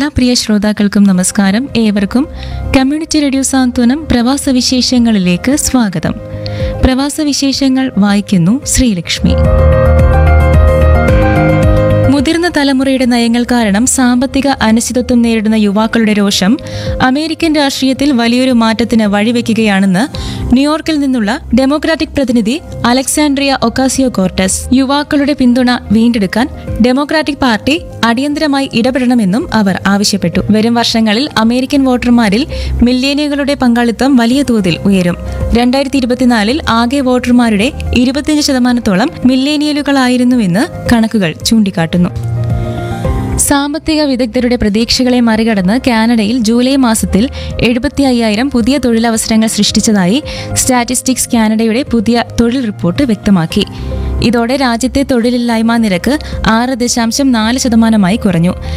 എല്ലാ പ്രിയ ശ്രോതാക്കൾക്കും നമസ്കാരം. ഏവർക്കും കമ്മ്യൂണിറ്റി റേഡിയോ സാന്ത്വനം പ്രവാസ വിശേഷങ്ങളിലേക്ക് സ്വാഗതം. പ്രവാസ വിശേഷങ്ങൾ വായിക്കുന്നു ശ്രീലക്ഷ്മി. മുതിർന്ന തലമുറയുടെ നയങ്ങൾ കാരണം സാമ്പത്തിക അനിശ്ചിതത്വം നേരിടുന്ന യുവാക്കളുടെ രോഷം അമേരിക്കൻ രാഷ്ട്രീയത്തിൽ വലിയൊരു മാറ്റത്തിന് വഴിവെക്കുകയാണെന്ന് ന്യൂയോർക്കിൽ നിന്നുള്ള ഡെമോക്രാറ്റിക് പ്രതിനിധി അലക്സാൻഡ്രിയ ഒക്കാസിയോ-കോർട്ടസ് യുവാക്കളുടെ പിന്തുണ വീണ്ടെടുക്കാൻ ഡെമോക്രാറ്റിക് പാർട്ടി അടിയന്തരമായി ഇടപെടണമെന്നും അവർ ആവശ്യപ്പെട്ടു. വരും വർഷങ്ങളിൽ അമേരിക്കൻ വോട്ടർമാരിൽ മില്ലേനിയലുകളുടെ പങ്കാളിത്തം വലിയ തോതിൽ ഉയരും. 2024 ആകെ വോട്ടർമാരുടെ 25% മില്ലേനിയലുകളായിരുന്നുവെന്ന് കണക്കുകൾ ചൂണ്ടിക്കാട്ടുന്നു. സാമ്പത്തിക വിദഗ്ധരുടെ പ്രതീക്ഷകളെ മറികടന്ന് കാനഡയിൽ ജൂലൈ മാസത്തിൽ 75,000 പുതിയ തൊഴിലവസരങ്ങൾ സൃഷ്ടിച്ചതായി സ്റ്റാറ്റിസ്റ്റിക്സ് കാനഡയുടെ പുതിയ തൊഴിൽ റിപ്പോർട്ട് വ്യക്തമാക്കി. ഇതോടെ രാജ്യത്തെ തൊഴിലില്ലായ്മ നിരക്ക് 6.4% കുറഞ്ഞു.